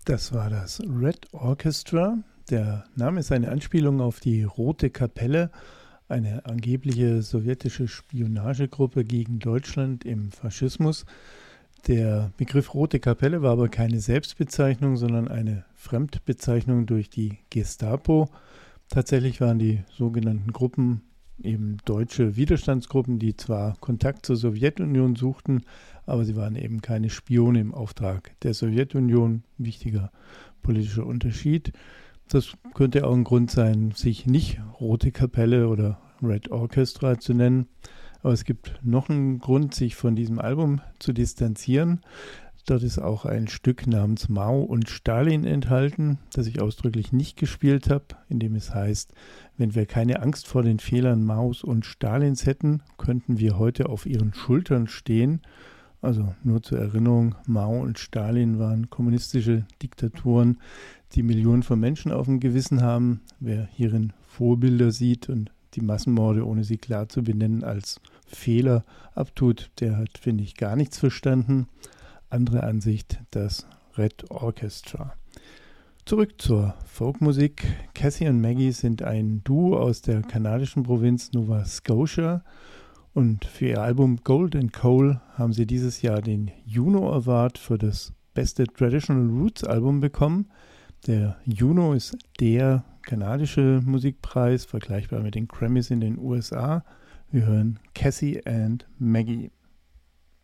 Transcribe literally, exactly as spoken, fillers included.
Das war das Red Orchestra. Der Name ist eine Anspielung auf die Rote Kapelle, eine angebliche sowjetische Spionagegruppe gegen Deutschland im Faschismus. Der Begriff Rote Kapelle war aber keine Selbstbezeichnung, sondern eine Fremdbezeichnung durch die Gestapo. Tatsächlich waren die sogenannten Gruppen eben deutsche Widerstandsgruppen, die zwar Kontakt zur Sowjetunion suchten, aber sie waren eben keine Spione im Auftrag der Sowjetunion. Wichtiger politischer Unterschied. Das könnte auch ein Grund sein, sich nicht Rote Kapelle oder Red Orchestra zu nennen. Aber es gibt noch einen Grund, sich von diesem Album zu distanzieren. Dort ist auch ein Stück namens Mao und Stalin enthalten, das ich ausdrücklich nicht gespielt habe, in dem es heißt, wenn wir keine Angst vor den Fehlern Maos und Stalins hätten, könnten wir heute auf ihren Schultern stehen. Also nur zur Erinnerung, Mao und Stalin waren kommunistische Diktaturen, die Millionen von Menschen auf dem Gewissen haben. Wer hierin Vorbilder sieht und die Massenmorde, ohne sie klar zu benennen, als Fehler abtut, der hat, finde ich, gar nichts verstanden. Andere Ansicht, das Red Orchestra. Zurück zur Folkmusik. Cassie und Maggie sind ein Duo aus der kanadischen Provinz Nova Scotia und für ihr Album Gold and Coal haben sie dieses Jahr den Juno Award für das beste Traditional Roots Album bekommen. Der Juno ist der kanadische Musikpreis, vergleichbar mit den Grammys in den U S A. Wir hören Cassie and Maggie.